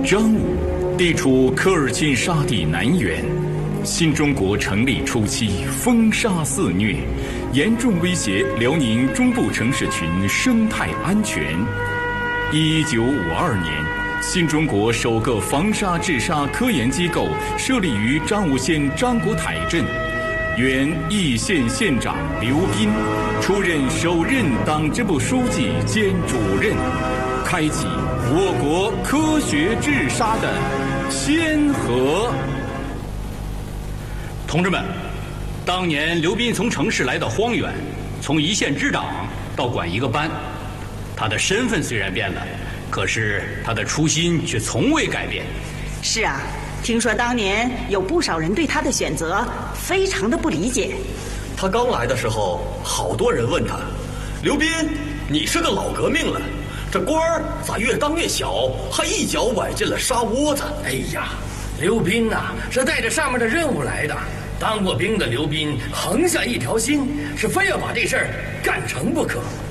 张武，地处科尔沁沙地南缘。新中国成立初期，风沙肆虐，严重威胁辽宁中部城市群生态安全。1952年，新中国首个防沙治沙科研机构设立于张武县张国台镇，原义县县长刘斌出任首任党支部书记兼主任，开启我国科学治沙的先河。 同志们，当年刘斌从城市来到荒原，从一县支长到管一个班，他的身份虽然变了，可是他的初心却从未改变。 是啊，听说当年有不少人对他的选择非常的不理解。 他刚来的时候，好多人问他：“刘斌，你是个老革命了，这官儿咋越当越小，还一脚崴进了沙窝子？” 哎呀，刘斌呐，是带着上面的任务来的。当过兵的刘斌横下一条心，是非要把这事儿干成不可。